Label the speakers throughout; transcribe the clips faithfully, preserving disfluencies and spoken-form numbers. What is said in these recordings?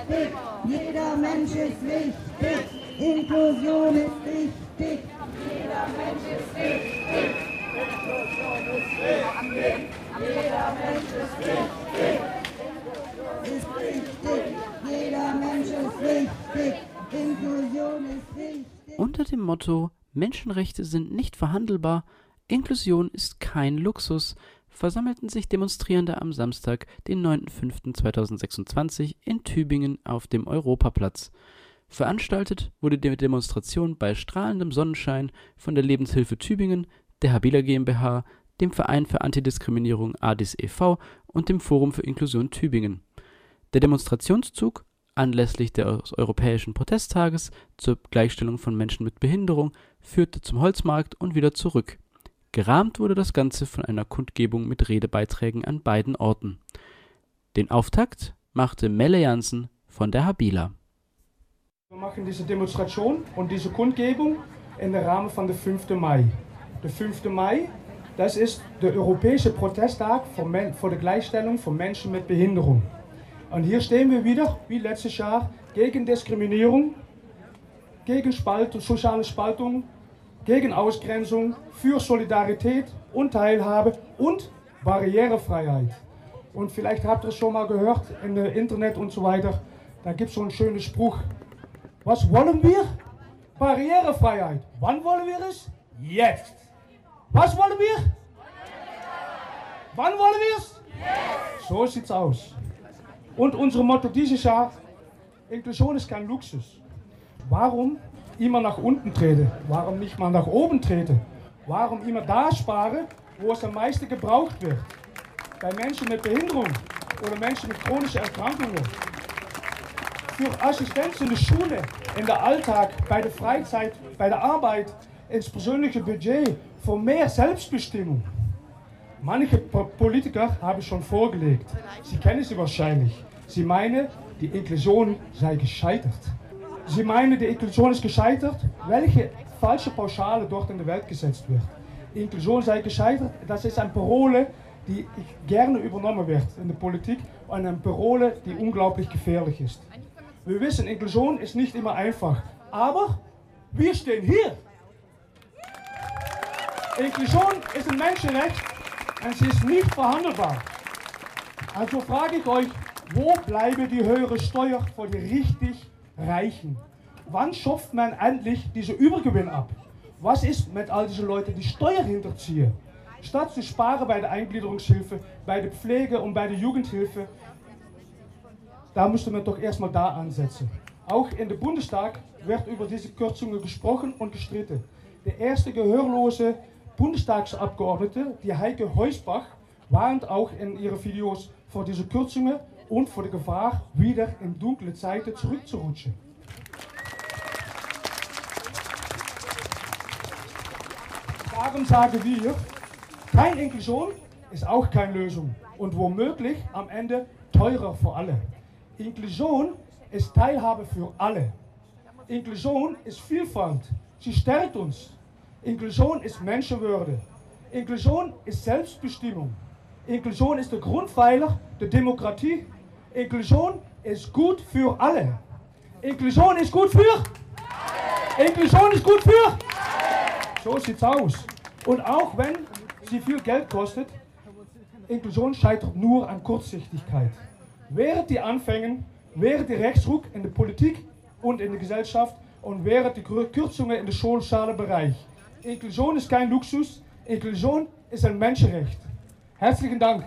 Speaker 1: wichtig, jeder Mensch ist wichtig, Inklusion ist wichtig, jeder Mensch ist wichtig, Inklusion ist wichtig, jeder Mensch ist wichtig, ist wichtig, jeder Mensch ist wichtig, Inklusion ist wichtig.
Speaker 2: Unter dem Motto Menschenrechte sind nicht verhandelbar, Inklusion ist kein Luxus, versammelten sich Demonstrierende am Samstag, den neunten fünften zweitausendsechsundzwanzig in Tübingen auf dem Europaplatz. Veranstaltet wurde die Demonstration bei strahlendem Sonnenschein von der Lebenshilfe Tübingen, der Habila GmbH, dem Verein für Antidiskriminierung A D I S e V und dem Forum für Inklusion Tübingen. Der Demonstrationszug anlässlich des Europäischen Protesttages zur Gleichstellung von Menschen mit Behinderung führte zum Holzmarkt und wieder zurück. Gerahmt wurde das Ganze von einer Kundgebung mit Redebeiträgen an beiden Orten. Den Auftakt machte Melle Jansen von der Habila.
Speaker 3: Wir machen diese Demonstration und diese Kundgebung im Rahmen von der fünften Mai. Der fünfte Mai, das ist der Europäische Protesttag für die Gleichstellung von Menschen mit Behinderung. Und hier stehen wir wieder, wie letztes Jahr, gegen Diskriminierung, gegen Spaltung, soziale Spaltung, gegen Ausgrenzung, für Solidarität und Teilhabe und Barrierefreiheit. Und vielleicht habt ihr es schon mal gehört in der Internet und so weiter, da gibt es so einen schönen Spruch. Was wollen wir? Barrierefreiheit. Wann wollen wir es? Jetzt. Was wollen wir? Wann wollen wir es? Jetzt. So sieht's aus. Und unser Motto dieses Jahr, Inklusion ist kein Luxus. Warum immer nach unten treten? Warum nicht mal nach oben treten? Warum immer da sparen, wo es am meisten gebraucht wird? Bei Menschen mit Behinderung oder Menschen mit chronischen Erkrankungen. Für Assistenz in der Schule, in der Alltag, bei der Freizeit, bei der Arbeit, ins persönliche Budget, für mehr Selbstbestimmung. Manche Politiker haben schon vorgelegt. Sie kennen sie wahrscheinlich. Sie meinen, die Inklusion sei gescheitert. Sie meinen, die Inklusion ist gescheitert, welche falsche Pauschale dort in die Welt gesetzt wird. Inklusion sei gescheitert, das ist eine Parole, die gerne übernommen wird in der Politik und eine Parole, die unglaublich gefährlich ist. Wir wissen, Inklusion ist nicht immer einfach, aber wir stehen hier. Inklusion ist ein Menschenrecht und sie ist nicht verhandelbar. Also frage ich euch, wo bleiben die höhere Steuer für die richtig Reichen? Wann schöpft man endlich diesen Übergewinn ab? Was ist mit all diesen Leuten, die Steuern hinterziehen? Statt zu sparen bei der Eingliederungshilfe, bei der Pflege und bei der Jugendhilfe, da müsste man doch erstmal da ansetzen. Auch in der Bundestag wird über diese Kürzungen gesprochen und gestritten. Der erste gehörlose Bundestagsabgeordnete, die Heike Heusbach, warnt auch in ihren Videos vor diese Kürzungen und vor der Gefahr, wieder in dunkle Zeiten zurückzurutschen. Darum sagen wir, keine Inklusion ist auch keine Lösung und womöglich am Ende teurer für alle. Inklusion ist Teilhabe für alle. Inklusion ist Vielfalt, sie stärkt uns. Inklusion ist Menschenwürde. Inklusion ist Selbstbestimmung. Inklusion ist der Grundpfeiler der Demokratie. Inklusion ist gut für alle. Inklusion ist gut für alle. Inklusion ist gut für alle. So sieht's aus. Und auch wenn sie viel Geld kostet, Inklusion scheitert nur an Kurzsichtigkeit. Während die Anfänge, während die Rechtsruck in der Politik und in der Gesellschaft und während die Kürzungen in der sozialen Bereich. Inklusion ist kein Luxus, Inklusion ist ein Menschenrecht. Herzlichen Dank.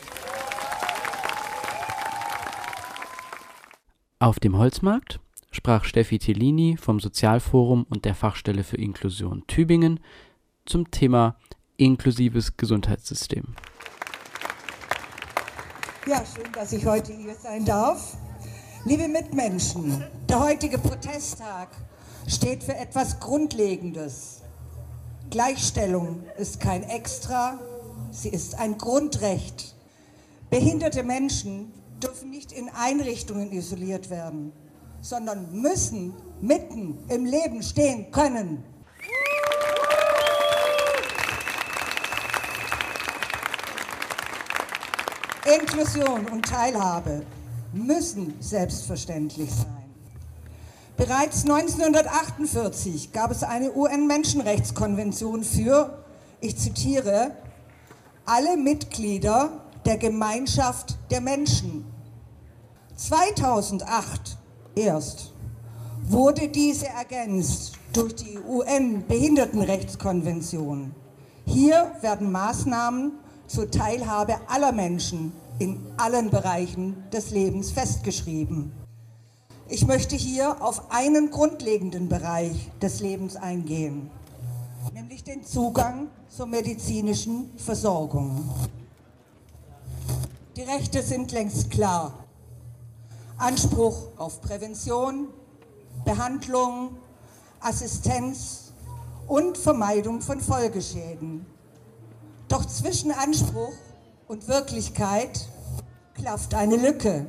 Speaker 2: Auf dem Holzmarkt sprach Steffi Tellini vom Sozialforum und der Fachstelle für Inklusion Tübingen zum Thema inklusives Gesundheitssystem.
Speaker 4: Ja, schön, dass ich heute hier sein darf. Liebe Mitmenschen, der heutige Protesttag steht für etwas Grundlegendes. Gleichstellung ist kein Extra, sie ist ein Grundrecht. Behinderte Menschen dürfen nicht in Einrichtungen isoliert werden, sondern müssen mitten im Leben stehen können. Inklusion und Teilhabe müssen selbstverständlich sein. Bereits neunzehnhundertachtundvierzig gab es eine U N-Menschenrechtskonvention für, ich zitiere, alle Mitglieder der Gemeinschaft der Menschen. zweitausendacht erst wurde diese ergänzt durch die U N-Behindertenrechtskonvention. Hier werden Maßnahmen zur Teilhabe aller Menschen in allen Bereichen des Lebens festgeschrieben. Ich möchte hier auf einen grundlegenden Bereich des Lebens eingehen, nämlich den Zugang zur medizinischen Versorgung. Die Rechte sind längst klar. Anspruch auf Prävention, Behandlung, Assistenz und Vermeidung von Folgeschäden. Doch zwischen Anspruch und Wirklichkeit klafft eine Lücke.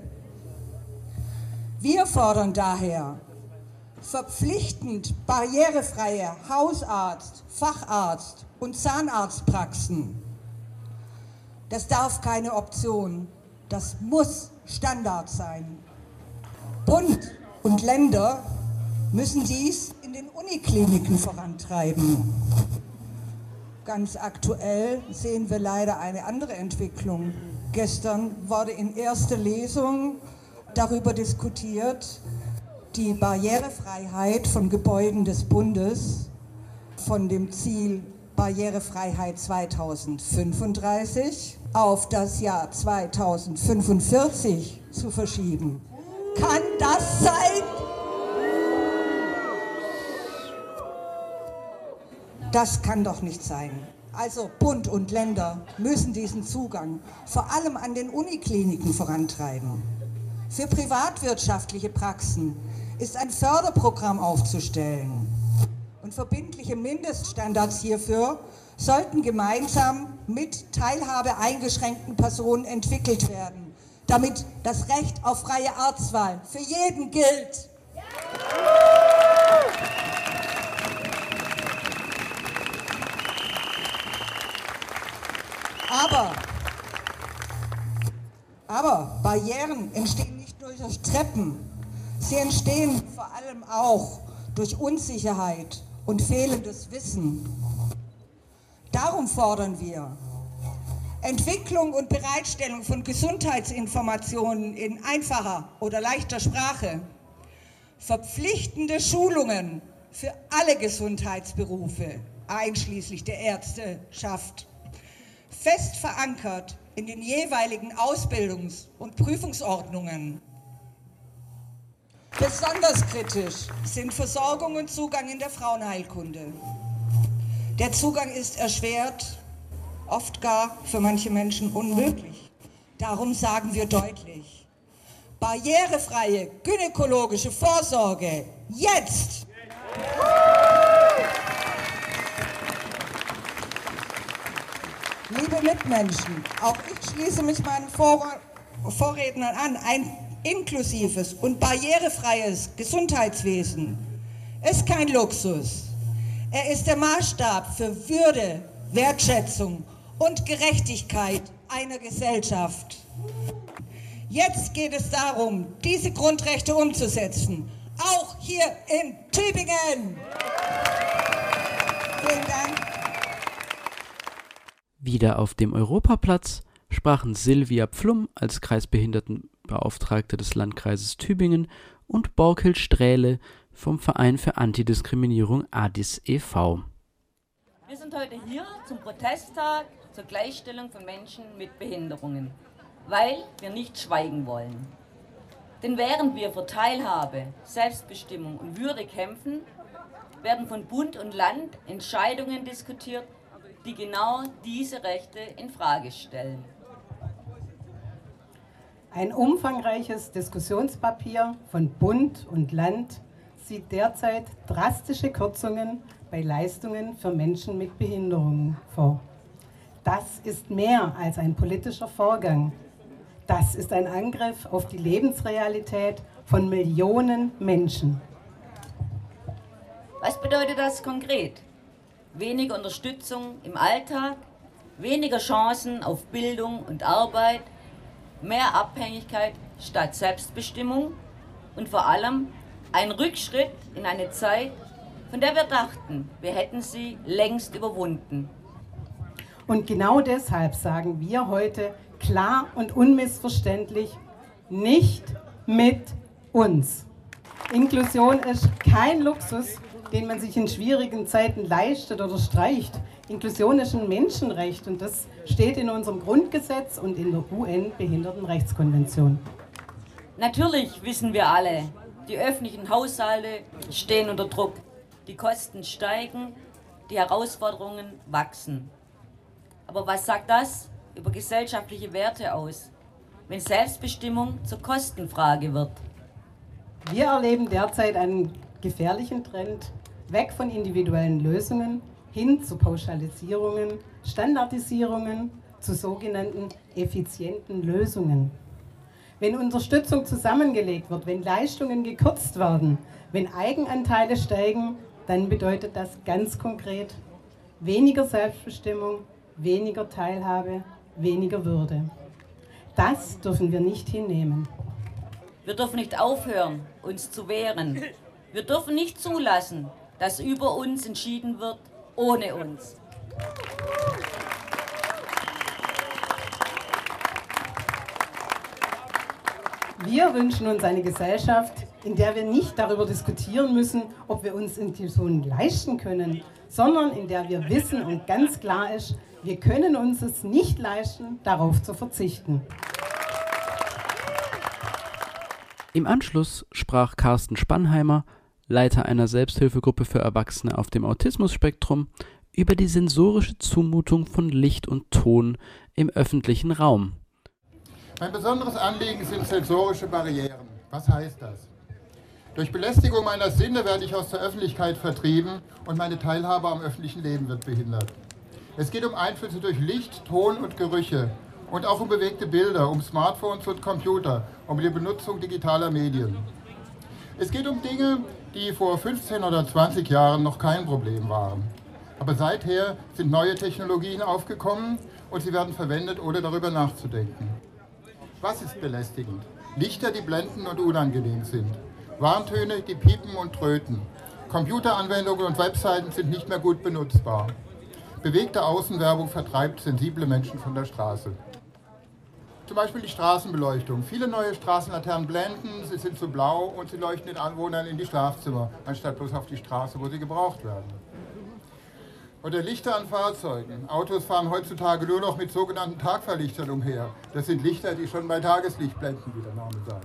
Speaker 4: Wir fordern daher verpflichtend barrierefreie Hausarzt-, Facharzt- und Zahnarztpraxen. Das darf keine Option, das muss Standard sein. Bund und Länder müssen dies in den Unikliniken vorantreiben. Ganz aktuell sehen wir leider eine andere Entwicklung. Gestern wurde in erster Lesung darüber diskutiert, die Barrierefreiheit von Gebäuden des Bundes von dem Ziel Barrierefreiheit zweitausendfünfunddreißig auf das Jahr zweitausendfünfundvierzig zu verschieben. Kann das sein? Das kann doch nicht sein. Also Bund und Länder müssen diesen Zugang vor allem an den Unikliniken vorantreiben. Für privatwirtschaftliche Praxen ist ein Förderprogramm aufzustellen. Und verbindliche Mindeststandards hierfür sollten gemeinsam mit Teilhabe eingeschränkten Personen entwickelt werden, damit das Recht auf freie Arztwahl für jeden gilt. Aber, aber Barrieren entstehen nicht nur durch Treppen, sie entstehen vor allem auch durch Unsicherheit und fehlendes Wissen. Darum fordern wir Entwicklung und Bereitstellung von Gesundheitsinformationen in einfacher oder leichter Sprache, verpflichtende Schulungen für alle Gesundheitsberufe, einschließlich der Ärzteschaft, fest verankert in den jeweiligen Ausbildungs- und Prüfungsordnungen. Besonders kritisch sind Versorgung und Zugang in der Frauenheilkunde. Der Zugang ist erschwert, oft gar für manche Menschen unmöglich. Darum sagen wir deutlich, barrierefreie gynäkologische Vorsorge jetzt! Liebe Mitmenschen, auch ich schließe mich meinen Vor- Vorrednern an, ein inklusives und barrierefreies Gesundheitswesen ist kein Luxus. Er ist der Maßstab für Würde, Wertschätzung und Gerechtigkeit einer Gesellschaft. Jetzt geht es darum, diese Grundrechte umzusetzen, auch hier in Tübingen. Vielen Dank.
Speaker 2: Wieder auf dem Europaplatz sprachen Silvia Pflum als Kreisbehindertenbeauftragte des Landkreises Tübingen und Borghild Strähle vom Verein für Antidiskriminierung A D I S e V
Speaker 5: Wir sind heute hier zum Protesttag zur Gleichstellung von Menschen mit Behinderungen, weil wir nicht schweigen wollen. Denn während wir für Teilhabe, Selbstbestimmung und Würde kämpfen, werden von Bund und Land Entscheidungen diskutiert, die genau diese Rechte in Frage stellen.
Speaker 6: Ein umfangreiches Diskussionspapier von Bund und Land sieht derzeit drastische Kürzungen bei Leistungen für Menschen mit Behinderungen vor. Das ist mehr als ein politischer Vorgang. Das ist ein Angriff auf die Lebensrealität von Millionen Menschen.
Speaker 5: Was bedeutet das konkret? Weniger Unterstützung im Alltag, weniger Chancen auf Bildung und Arbeit, mehr Abhängigkeit statt Selbstbestimmung und vor allem ein Rückschritt in eine Zeit, von der wir dachten, wir hätten sie längst überwunden.
Speaker 6: Und genau deshalb sagen wir heute klar und unmissverständlich, nicht mit uns. Inklusion ist kein Luxus, den man sich in schwierigen Zeiten leistet oder streicht. Inklusion ist ein Menschenrecht und das steht in unserem Grundgesetz und in der U N-Behindertenrechtskonvention.
Speaker 5: Natürlich wissen wir alle, die öffentlichen Haushalte stehen unter Druck. Die Kosten steigen, die Herausforderungen wachsen. Aber was sagt das über gesellschaftliche Werte aus, wenn Selbstbestimmung zur Kostenfrage wird?
Speaker 6: Wir erleben derzeit einen gefährlichen Trend weg von individuellen Lösungen hin zu Pauschalisierungen, Standardisierungen, zu sogenannten effizienten Lösungen. Wenn Unterstützung zusammengelegt wird, wenn Leistungen gekürzt werden, wenn Eigenanteile steigen, dann bedeutet das ganz konkret weniger Selbstbestimmung, weniger Teilhabe, weniger Würde. Das dürfen wir nicht hinnehmen.
Speaker 5: Wir dürfen nicht aufhören, uns zu wehren. Wir dürfen nicht zulassen, dass über uns entschieden wird, ohne uns.
Speaker 6: Wir wünschen uns eine Gesellschaft, in der wir nicht darüber diskutieren müssen, ob wir uns Inklusion leisten können, sondern in der wir wissen und ganz klar ist, wir können uns es nicht leisten, darauf zu verzichten.
Speaker 2: Im Anschluss sprach Carsten Spannheimer, Leiter einer Selbsthilfegruppe für Erwachsene auf dem Autismus-Spektrum, über die sensorische Zumutung von Licht und Ton im öffentlichen Raum.
Speaker 7: Mein besonderes Anliegen sind sensorische Barrieren. Was heißt das? Durch Belästigung meiner Sinne werde ich aus der Öffentlichkeit vertrieben und meine Teilhabe am öffentlichen Leben wird behindert. Es geht um Einflüsse durch Licht, Ton und Gerüche und auch um bewegte Bilder, um Smartphones und Computer, um die Benutzung digitaler Medien. Es geht um Dinge, die vor fünfzehn oder zwanzig Jahren noch kein Problem waren. Aber seither sind neue Technologien aufgekommen und sie werden verwendet, ohne darüber nachzudenken. Was ist belästigend? Lichter, die blenden und unangenehm sind. Warntöne, die piepen und tröten. Computeranwendungen und Webseiten sind nicht mehr gut benutzbar. Bewegte Außenwerbung vertreibt sensible Menschen von der Straße. Zum Beispiel die Straßenbeleuchtung. Viele neue Straßenlaternen blenden, sie sind zu blau und sie leuchten den Anwohnern in die Schlafzimmer, anstatt bloß auf die Straße, wo sie gebraucht werden. Oder Lichter an Fahrzeugen. Autos fahren heutzutage nur noch mit sogenannten Tagfahrlichtern umher. Das sind Lichter, die schon bei Tageslicht blenden, wie der Name sagt.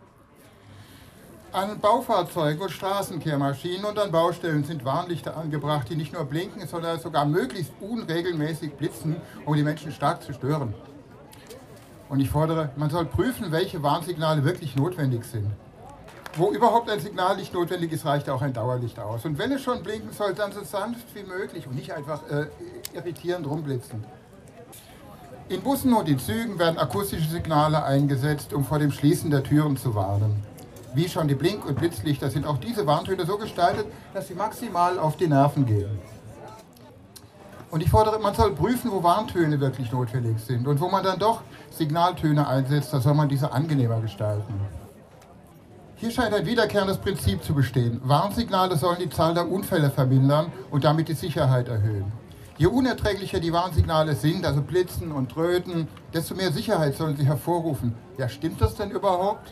Speaker 7: An Baufahrzeugen und Straßenkehrmaschinen und an Baustellen sind Warnlichter angebracht, die nicht nur blinken, sondern sogar möglichst unregelmäßig blitzen, um die Menschen stark zu stören. Und ich fordere, man soll prüfen, welche Warnsignale wirklich notwendig sind. Wo überhaupt ein Signal nicht notwendig ist, reicht auch ein Dauerlicht aus. Und wenn es schon blinken soll, dann so sanft wie möglich und nicht einfach äh, irritierend rumblitzen. In Bussen und in Zügen werden akustische Signale eingesetzt, um vor dem Schließen der Türen zu warnen. Wie schon die Blink- und Blitzlichter sind auch diese Warntöne so gestaltet, dass sie maximal auf die Nerven gehen. Und ich fordere, man soll prüfen, wo Warntöne wirklich notwendig sind. Und wo man dann doch Signaltöne einsetzt, da soll man diese angenehmer gestalten. Hier scheint ein wiederkehrendes Prinzip zu bestehen. Warnsignale sollen die Zahl der Unfälle vermindern und damit die Sicherheit erhöhen. Je unerträglicher die Warnsignale sind, also Blitzen und Tröten, desto mehr Sicherheit sollen sie hervorrufen. Ja, stimmt das denn überhaupt?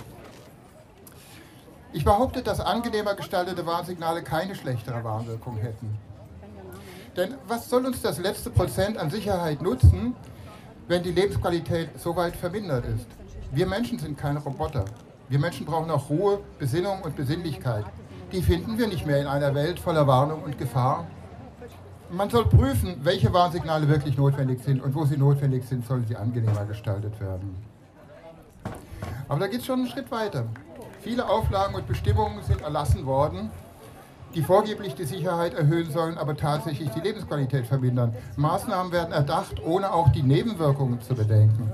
Speaker 7: Ich behaupte, dass angenehmer gestaltete Warnsignale keine schlechtere Warnwirkung hätten. Denn was soll uns das letzte Prozent an Sicherheit nutzen, wenn die Lebensqualität so weit vermindert ist? Wir Menschen sind keine Roboter. Wir Menschen brauchen auch Ruhe, Besinnung und Besinnlichkeit. Die finden wir nicht mehr in einer Welt voller Warnung und Gefahr. Man soll prüfen, welche Warnsignale wirklich notwendig sind und wo sie notwendig sind, sollen sie angenehmer gestaltet werden. Aber da geht es schon einen Schritt weiter. Viele Auflagen und Bestimmungen sind erlassen worden, die vorgeblich die Sicherheit erhöhen sollen, aber tatsächlich die Lebensqualität vermindern. Maßnahmen werden erdacht, ohne auch die Nebenwirkungen zu bedenken.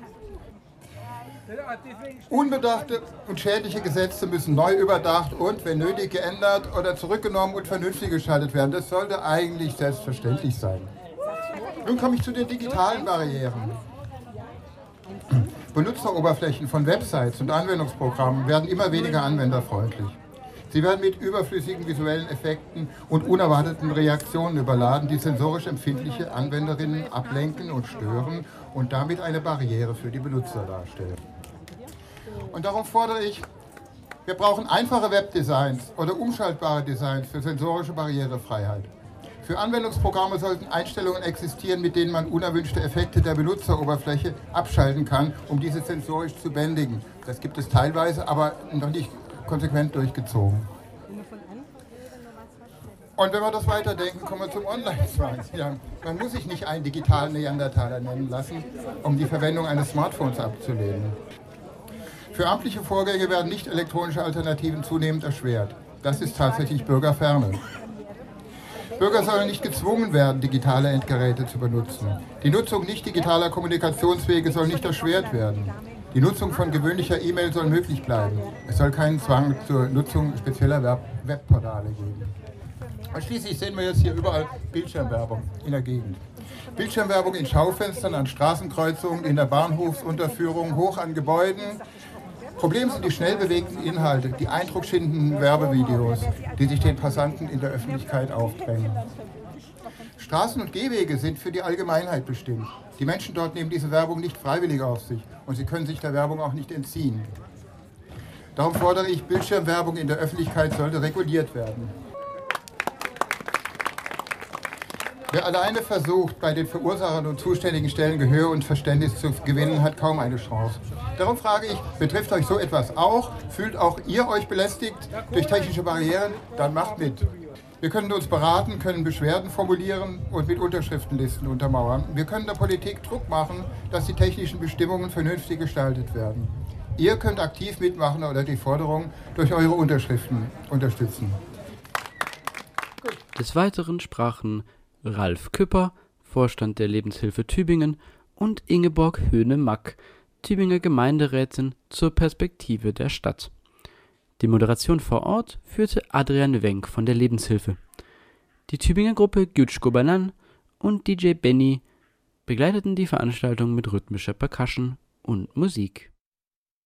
Speaker 7: Unbedachte und schädliche Gesetze müssen neu überdacht und, wenn nötig, geändert oder zurückgenommen und vernünftig gestaltet werden. Das sollte eigentlich selbstverständlich sein. Nun komme ich zu den digitalen Barrieren. Benutzeroberflächen von Websites und Anwendungsprogrammen werden immer weniger anwenderfreundlich. Sie werden mit überflüssigen visuellen Effekten und unerwarteten Reaktionen überladen, die sensorisch empfindliche Anwenderinnen ablenken und stören und damit eine Barriere für die Benutzer darstellen. Und darum fordere ich, wir brauchen einfache Webdesigns oder umschaltbare Designs für sensorische Barrierefreiheit. Für Anwendungsprogramme sollten Einstellungen existieren, mit denen man unerwünschte Effekte der Benutzeroberfläche abschalten kann, um diese sensorisch zu bändigen. Das gibt es teilweise, aber noch nicht konsequent durchgezogen. Und wenn wir das weiterdenken, kommen wir zum Online-Zwang. Ja, man muss sich nicht einen digitalen Neandertaler nennen lassen, um die Verwendung eines Smartphones abzulehnen. Für amtliche Vorgänge werden nicht elektronische Alternativen zunehmend erschwert. Das ist tatsächlich Bürgerferne. Bürger sollen nicht gezwungen werden, digitale Endgeräte zu benutzen. Die Nutzung nicht digitaler Kommunikationswege soll nicht erschwert werden. Die Nutzung von gewöhnlicher E-Mail soll möglich bleiben. Es soll keinen Zwang zur Nutzung spezieller Webportale geben. Und schließlich sehen wir jetzt hier überall Bildschirmwerbung in der Gegend. Bildschirmwerbung in Schaufenstern, an Straßenkreuzungen, in der Bahnhofsunterführung, hoch an Gebäuden. Problem sind die schnell bewegten Inhalte, die eindrucksschindenden Werbevideos, die sich den Passanten in der Öffentlichkeit aufdrängen. Straßen und Gehwege sind für die Allgemeinheit bestimmt. Die Menschen dort nehmen diese Werbung nicht freiwillig auf sich und sie können sich der Werbung auch nicht entziehen. Darum fordere ich, Bildschirmwerbung in der Öffentlichkeit sollte reguliert werden. Wer alleine versucht, bei den Verursachern und zuständigen Stellen Gehör und Verständnis zu gewinnen, hat kaum eine Chance. Darum frage ich, betrifft euch so etwas auch? Fühlt auch ihr euch belästigt durch technische Barrieren? Dann macht mit. Wir können uns beraten, können Beschwerden formulieren und mit Unterschriftenlisten untermauern. Wir können der Politik Druck machen, dass die technischen Bestimmungen vernünftig gestaltet werden. Ihr könnt aktiv mitmachen oder die Forderung durch eure Unterschriften unterstützen.
Speaker 2: Des Weiteren sprachen Ralf Küpper, Vorstand der Lebenshilfe Tübingen, und Ingeborg Höhne-Mack, Tübinger Gemeinderätin, zur Perspektive der Stadt. Die Moderation vor Ort führte Adrian Wenk von der Lebenshilfe. Die Tübinger Gruppe Gütschko Banan und D J Benny begleiteten die Veranstaltung mit rhythmischer Percussion und Musik.